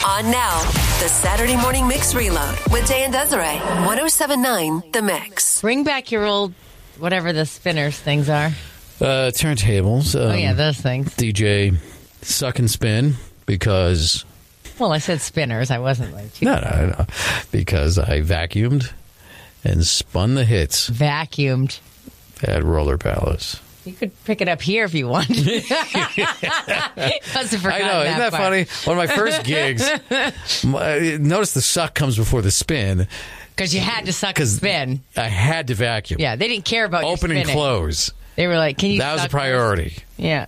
On now, the Saturday Morning Mix Reload with Jay and Desiree. 107.9 The Mix. Bring back your old, whatever the spinners things are. Turntables. Those things. DJ Suck and Spin because... Well, I said spinners. I wasn't like... No. Because I vacuumed and spun the hits. Vacuumed. At Roller Palace. You could pick it up here if you wanted. I know, isn't that funny? One of my first gigs, notice the suck comes before the spin. Because you had to suck and spin. I had to vacuum. Yeah, they didn't care about open and close. They were like, can you That was a priority. Yeah.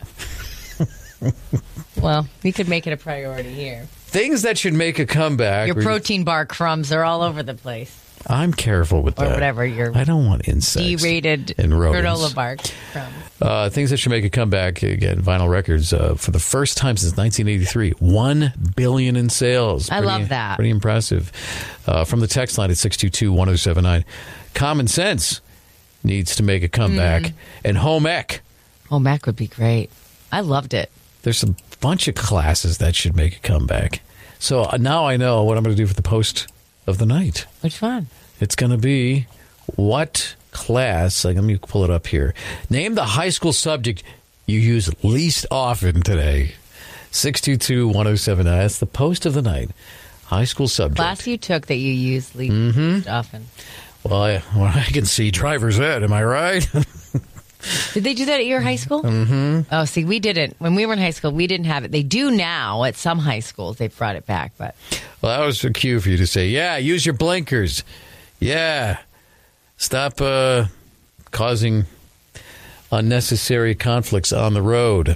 Well, you could make it a priority here. Things that should make a comeback. Your protein bar crumbs are all over the place. I'm careful with that. Or whatever. I don't want insects. D-rated and granola bar crumbs. Things that should make a comeback. Again, vinyl records for the first time since 1983. 1 billion in sales. I love that. Pretty impressive. From the text line at 622-1079. Common Sense needs to make a comeback. And Home Ec. Home Ec would be great. I loved it. There's a bunch of classes that should make a comeback. So now I know what I'm going to do for the post of the night. Which one? It's going to be what class, let me pull it up here. Name the high school subject you use least often today. 622-1079. That's the post of the night. High school subject. Class you took that you use least often. Well, I can see driver's ed. Am I right? Did they do that at your high school? Mm-hmm. Oh, see, we didn't. When we were in high school, we didn't have it. They do now at some high schools. They've brought it back. But well, that was a cue for you to say, yeah, use your blinkers. Yeah. Stop causing unnecessary conflicts on the road.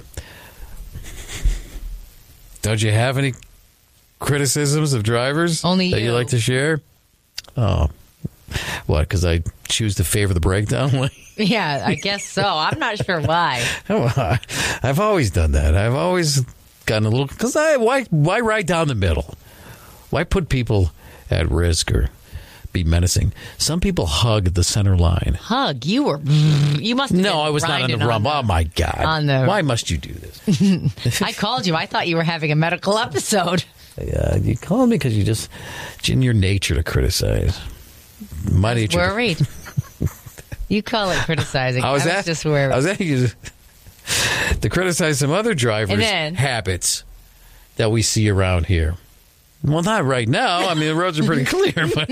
Don't you have any criticisms of drivers Only that you like to share? Oh. What, because I choose to favor the breakdown lane? Yeah, I guess so. I'm not sure why. I've always done that. I've always gotten a little... Because why ride down the middle? Why put people at risk or be menacing? Some people hug the center line. Hug? You must have No, I was not on the rumble. Oh, my God. Why must you do this? I called you. I thought you were having a medical episode. Yeah, you called me because it's in your nature to criticize. My nature. Worried. You call it criticizing. I was just worried. I was asking you to criticize some other drivers' habits that we see around here. Well, not right now. I mean, the roads are pretty clear. But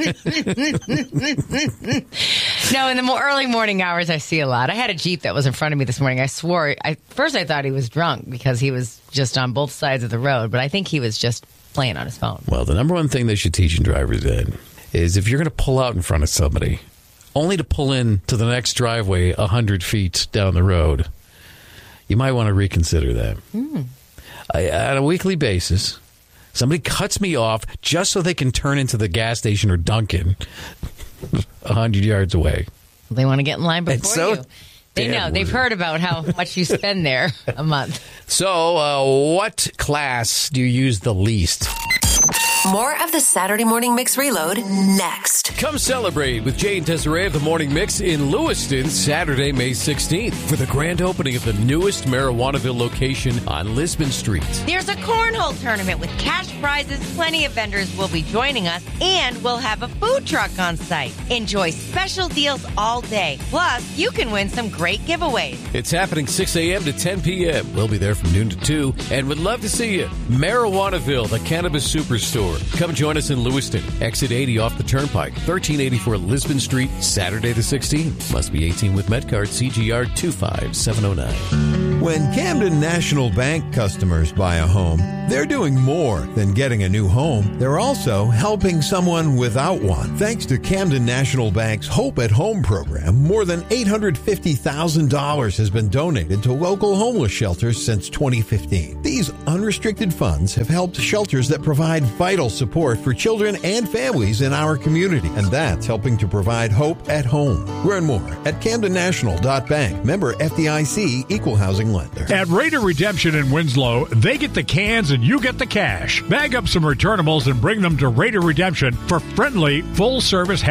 No, in the early morning hours, I see a lot. I had a Jeep that was in front of me this morning. I swore. First, I thought he was drunk because he was just on both sides of the road. But I think he was just playing on his phone. Well, the number one thing they should teach in driver's ed is if you're going to pull out in front of somebody, only to pull in to the next driveway 100 feet down the road, you might want to reconsider that. On a weekly basis, somebody cuts me off just so they can turn into the gas station or Dunkin' 100 yards away. They want to get in line before you. They know. Weird. They've heard about how much you spend there a month. So, what class do you use the least? More of the Saturday Morning Mix Reload next. Come celebrate with Jay and Desiree of the Morning Mix in Lewiston Saturday, May 16th for the grand opening of the newest Marijuanaville location on Lisbon Street. There's a cornhole tournament with cash prizes. Plenty of vendors will be joining us, and we'll have a food truck on site. Enjoy special deals all day. Plus, you can win some great giveaways. It's happening 6 a.m. to 10 p.m. We'll be there from noon to 2 and would love to see you. Marijuanaville, the Cannabis Superstore. Come join us in Lewiston. Exit 80 off the Turnpike. 1384 Lisbon Street, Saturday the 16th. Must be 18 with MedCard, CGR 25709. When Camden National Bank customers buy a home, they're doing more than getting a new home. They're also helping someone without one. Thanks to Camden National Bank's Hope at Home program, more than $850,000 has been donated to local homeless shelters since 2015. These unrestricted funds have helped shelters that provide vital support for children and families in our community. And that's helping to provide hope at home. Learn more at CamdenNational.bank. Member FDIC, Equal Housing Lender. At Raider Redemption in Winslow, they get the cans and you get the cash. Bag up some returnables and bring them to Raider Redemption for friendly, full-service help.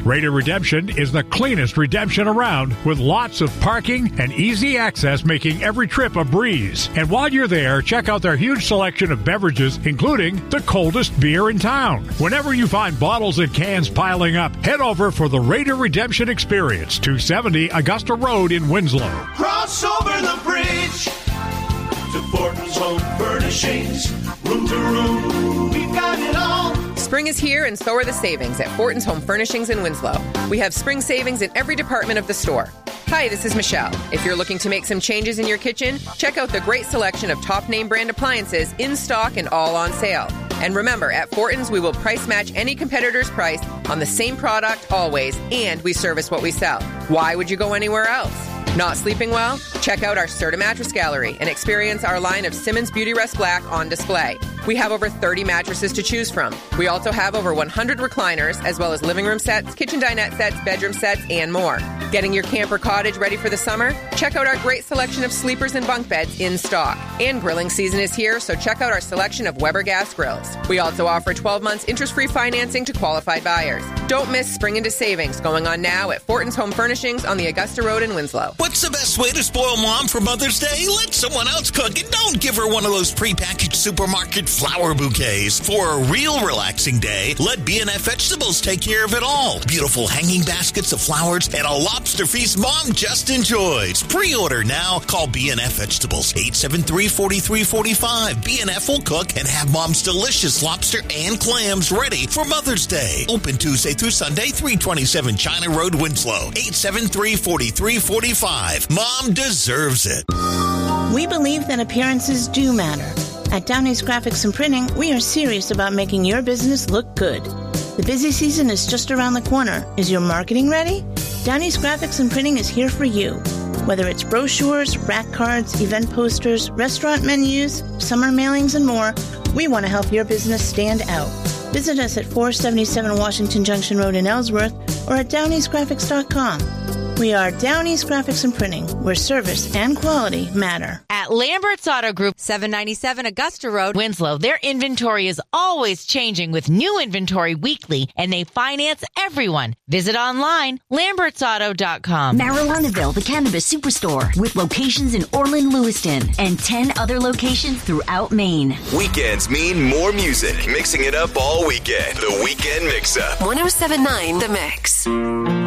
Raider Redemption is the cleanest redemption around, with lots of parking and easy access, making every trip a breeze. And while you're there, check out their huge selection of beverages, including the coldest beer in town. Whenever you find bottles and cans piling up, head over for the Raider Redemption Experience, 270 Augusta Road in Winslow. Cross over the bridge to Fortin's Home Furnishings. Room to room, we've got it all. Spring is here, and so are the savings at Fortin's Home Furnishings in Winslow. We have spring savings in every department of the store. Hi, this is Michelle. If you're looking to make some changes in your kitchen, check out the great selection of top name brand appliances in stock and all on sale. And remember, at Fortin's, we will price match any competitor's price on the same product always, and we service what we sell. Why would you go anywhere else? Not sleeping well? Check out our Serta Mattress Gallery and experience our line of Simmons Beauty Rest Black on display. We have over 30 mattresses to choose from. We also have over 100 recliners, as well as living room sets, kitchen dinette sets, bedroom sets, and more. Getting your camper cottage ready for the summer? Check out our great selection of sleepers and bunk beds in stock. And grilling season is here, so check out our selection of Weber gas grills. We also offer 12 months interest-free financing to qualified buyers. Don't miss spring into savings going on now at Fortin's Home Furnishings on the Augusta Road in Winslow. What's the best way to spoil Mom for Mother's Day? Let someone else cook, and don't give her one of those prepackaged supermarket flower bouquets. For a real relaxing day, let B&F Vegetables take care of it all. Beautiful hanging baskets of flowers and a lobster feast Mom just enjoys. Pre-order now. Call B&F Vegetables, 873-4345. B&F will cook and have Mom's delicious lobster and clams ready for Mother's Day. Open Tuesday through Sunday, 327 China Road, Winslow, 873-4345. Mom deserves it. We believe that appearances do matter. At Downey's Graphics and Printing, we are serious about making your business look good. The busy season is just around the corner. Is your marketing ready? Downey's Graphics and Printing is here for you. Whether it's brochures, rack cards, event posters, restaurant menus, summer mailings, and more, we want to help your business stand out. Visit us at 477 Washington Junction Road in Ellsworth or at downeysgraphics.com. We are Downey's Graphics and Printing, where service and quality matter. At Lambert's Auto Group, 797 Augusta Road, Winslow, their inventory is always changing with new inventory weekly, and they finance everyone. Visit online, lambertsauto.com. Marijuanaville, the cannabis superstore, with locations in Orland, Lewiston, and 10 other locations throughout Maine. Weekends mean more music, mixing it up all weekend. The Weekend Mix-Up. 107.9 The Mix.